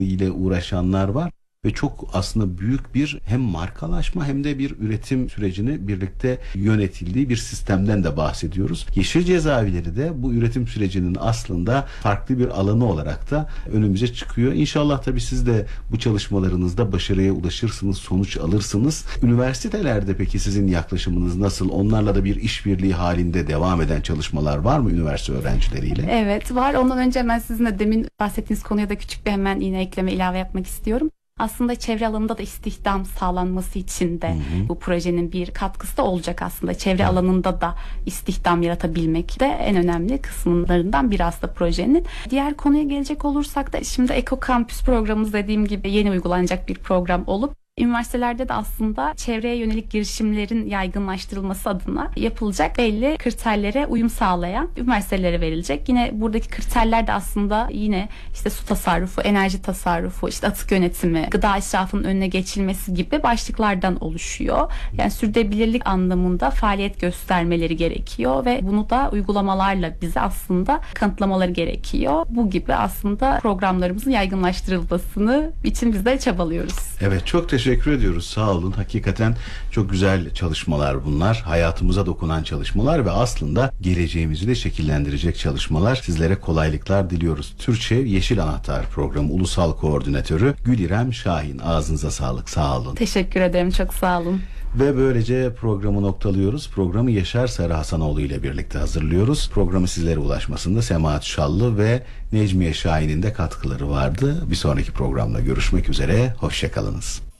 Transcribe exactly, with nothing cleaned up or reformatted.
ile uğraşanlar var. Ve çok aslında büyük bir hem markalaşma hem de bir üretim sürecini birlikte yönetildiği bir sistemden de bahsediyoruz. Yeşil cezaevleri de bu üretim sürecinin aslında farklı bir alanı olarak da önümüze çıkıyor. İnşallah tabii siz de bu çalışmalarınızda başarıya ulaşırsınız, sonuç alırsınız. Üniversitelerde peki sizin yaklaşımınız nasıl? Onlarla da bir işbirliği halinde devam eden çalışmalar var mı üniversite öğrencileriyle? Evet var. Ondan önce hemen sizinle demin bahsettiğiniz konuya da küçük bir hemen yine ekleme ilave yapmak istiyorum. Aslında çevre alanında da istihdam sağlanması için de hı hı. bu projenin bir katkısı da olacak aslında. Çevre hı. alanında da istihdam yaratabilmek de en önemli kısımlarından biri aslında projenin. Diğer konuya gelecek olursak da şimdi Eko Kampüs programımız dediğim gibi yeni uygulanacak bir program olup üniversitelerde de aslında çevreye yönelik girişimlerin yaygınlaştırılması adına yapılacak belli kriterlere uyum sağlayan üniversitelere verilecek. Yine buradaki kriterler de aslında yine işte su tasarrufu, enerji tasarrufu, işte atık yönetimi, gıda israfının önüne geçilmesi gibi başlıklardan oluşuyor. Yani sürdürülebilirlik anlamında faaliyet göstermeleri gerekiyor ve bunu da uygulamalarla bize aslında kanıtlamaları gerekiyor. Bu gibi aslında programlarımızın yaygınlaştırılmasını için biz de çabalıyoruz. Evet, çok teşekkür Teşekkür ediyoruz. Sağ olun. Hakikaten çok güzel çalışmalar bunlar. Hayatımıza dokunan çalışmalar ve aslında geleceğimizi de şekillendirecek çalışmalar. Sizlere kolaylıklar diliyoruz. Türkçe Yeşil Anahtar Programı Ulusal Koordinatörü Gülirem Şahin. Ağzınıza sağlık. Sağ olun. Teşekkür ederim. Çok sağ olun. Ve böylece programı noktalıyoruz. Programı Yaşar Sarı Hasanoğlu ile birlikte hazırlıyoruz. Programı sizlere ulaşmasında Semahat Şallı ve Necmiye Şahin'in de katkıları vardı. Bir sonraki programda görüşmek üzere. Hoşçakalınız.